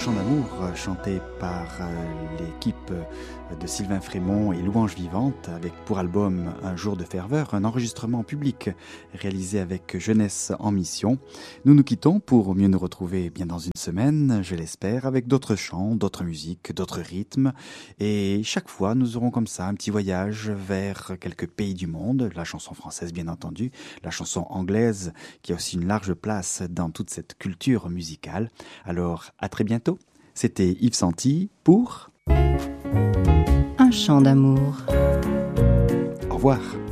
Chant d'amour, chanté par l'équipe de Sylvain Frémont et Louange Vivante, avec pour album Un jour de ferveur, un enregistrement public réalisé avec Jeunesse en Mission. Nous nous quittons pour mieux nous retrouver bien dans une semaine, je l'espère, avec d'autres chants, d'autres musiques, d'autres rythmes. Et chaque fois, nous aurons comme ça un petit voyage vers quelques pays du monde, la chanson française bien entendu, la chanson anglaise qui a aussi une large place dans toute cette culture musicale. Alors, à très bientôt. C'était Yves Santy pour Un chant d'amour. Au revoir.